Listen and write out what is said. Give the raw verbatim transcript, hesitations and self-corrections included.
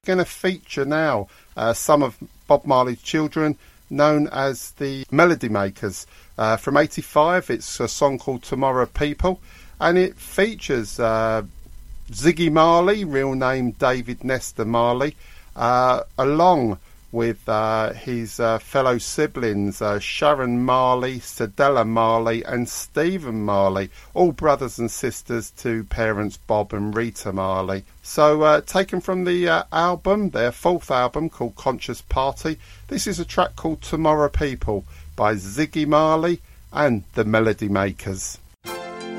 going to feature now uh, some of Bob Marley's children, known as the Melody Makers. Uh, from eighty-five, it's a song called Tomorrow People, and it features uh, Ziggy Marley, real name David Nestor Marley, uh, along with uh, his uh, fellow siblings uh, Sharon Marley, Cedella Marley and Stephen Marley, all brothers and sisters to parents Bob and Rita Marley. So uh, taken from the uh, album, their fourth album called Conscious Party, this is a track called Tomorrow People by Ziggy Marley and the Melody Makers.